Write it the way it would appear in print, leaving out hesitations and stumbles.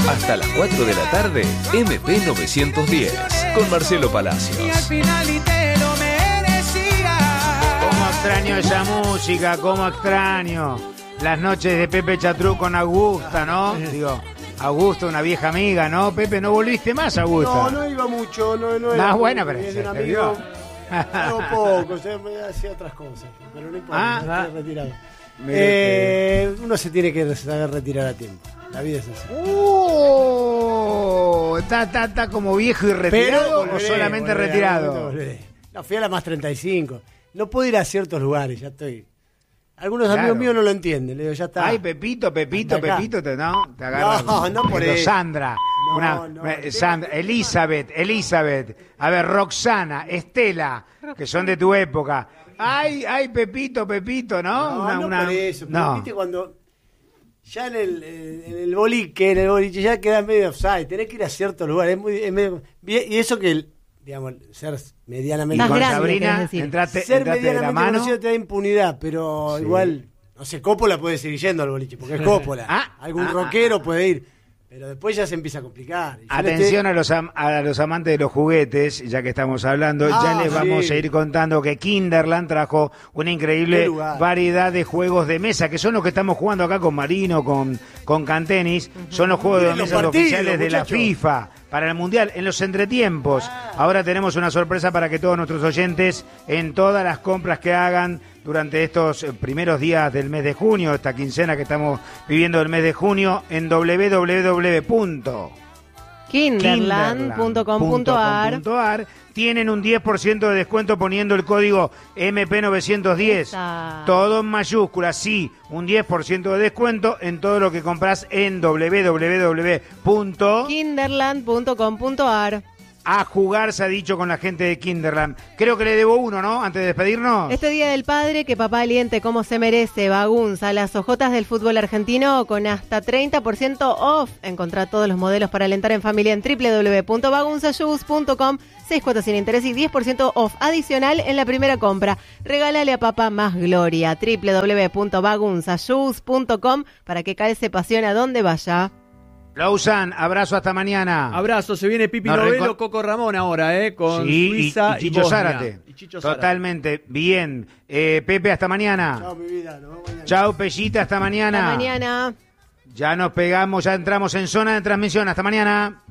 Hasta las 4 de la tarde, MP 910, con Marcelo Palacios. Y al final y te lo merecía. Cómo extraño esa música, cómo extraño las noches de Pepe Chatrú con Augusta, ¿no? Digo, Augusta, una vieja amiga, ¿no? Pepe, ¿no volviste más, Augusta? No iba mucho, no era. Más buena, pero es se un te amigo. vio. No poco, o sea, hacía otras cosas, pero no importa, estoy retirado. Uno se tiene que saber retirar a tiempo. La vida es así. ¿Está como viejo y retirado o solamente retirado? No, fui a la más 35. No puedo ir a ciertos lugares, ya estoy. Algunos amigos míos no lo entienden, le digo, ya está. Ay, Pepito, ¿no? Te agarran. No por eso. Sandra, Sandra, Elizabeth. A ver, Roxana, Estela, que son de tu época. Ay, Pepito, ¿no? No por eso. No. Viste cuando ya en el boliche ya queda medio offside. Tenés que ir a ciertos lugares. Es medio, y eso que, digamos, ser medianamente Más conocido. Sabrina, entrate Ser de la medianamente mano. conocido te da impunidad, pero igual, no sé, Coppola puede seguir yendo al boliche, porque es Coppola. Algún rockero puede ir. Pero después ya se empieza a complicar. Atención a los amantes de los juguetes, ya que estamos hablando, ya les vamos a ir contando que Kinderland trajo una increíble variedad de juegos de mesa, que son los que estamos jugando acá con Marino, con Cantenis, son los juegos de mesa oficiales de la FIFA para el Mundial, en los entretiempos. Ahora tenemos una sorpresa para que todos nuestros oyentes, en todas las compras que hagan durante estos primeros días del mes de junio, esta quincena que estamos viviendo del mes de junio, en www.kinderland.com.ar tienen un 10% de descuento poniendo el código MP910. Todo en mayúsculas, sí, un 10% de descuento en todo lo que compras en www.kinderland.com.ar. A jugar, se ha dicho con la gente de Kinderland. Creo que le debo uno, ¿no? Antes de despedirnos. Este Día del Padre, que papá aliente como se merece. Bagunza, las ojotas del fútbol argentino con hasta 30% off. Encontrá todos los modelos para alentar en familia en www.bagunzashoes.com. 6 cuotas sin interés y 10% off adicional en la primera compra. Regálale a papá más gloria. www.bagunzashoes.com para que calce pasión a donde vaya. Lausanne, abrazo hasta mañana. Abrazo, se viene Pipi Novelo, Coco Ramón ahora, con Suiza y Chicho Bosnia. Zárate. Totalmente, bien. Pepe, hasta mañana. Chao, mi vida. Nos vemos mañana. Chao, Pellita, hasta mañana. Hasta mañana. Ya nos pegamos, ya entramos en zona de transmisión. Hasta mañana.